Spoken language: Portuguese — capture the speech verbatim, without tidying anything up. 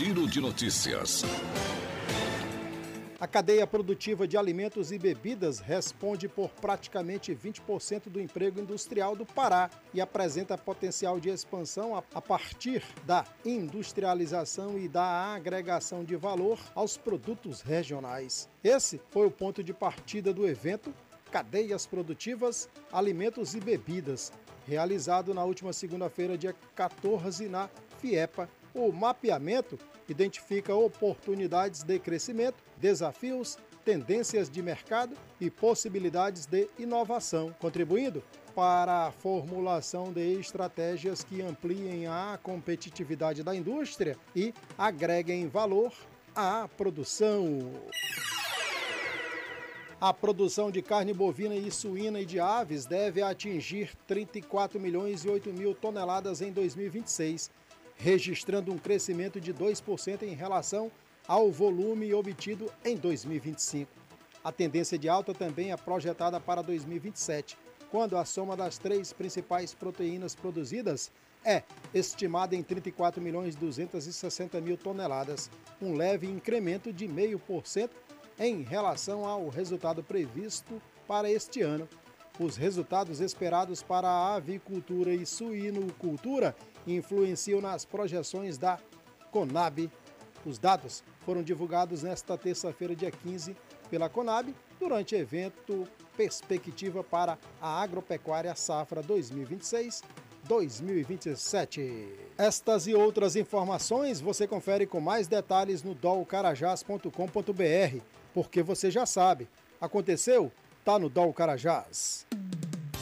Giro de Notícias. A cadeia produtiva de alimentos e bebidas responde por praticamente vinte por cento do emprego industrial do Pará e apresenta potencial de expansão a partir da industrialização e da agregação de valor aos produtos regionais. Esse foi o ponto de partida do evento Cadeias Produtivas, Alimentos e Bebidas, realizado na última segunda-feira, dia quatorze, na FIEPA. O mapeamento identifica oportunidades de crescimento, desafios, tendências de mercado e possibilidades de inovação, contribuindo para a formulação de estratégias que ampliem a competitividade da indústria e agreguem valor à produção. A produção de carne bovina e suína e de aves deve atingir trinta e quatro milhões e oito mil toneladas em dois mil e vinte e seis, registrando um crescimento de dois por cento em relação ao volume obtido em dois mil e vinte e cinco. A tendência de alta também é projetada para dois mil e vinte e sete, quando a soma das três principais proteínas produzidas é estimada em trinta e quatro milhões e duzentos e sessenta mil toneladas, um leve incremento de zero vírgula cinco por cento em relação ao resultado previsto para este ano. Os resultados esperados para a avicultura e suinocultura influenciam nas projeções da Conab. Os dados foram divulgados nesta terça-feira, dia quinze, pela Conab, durante o evento Perspectiva para a Agropecuária Safra dois mil e vinte e seis dois mil e vinte e sete. Estas e outras informações você confere com mais detalhes no dol carajás ponto com ponto br, porque você já sabe, aconteceu, tá no Dol Carajás.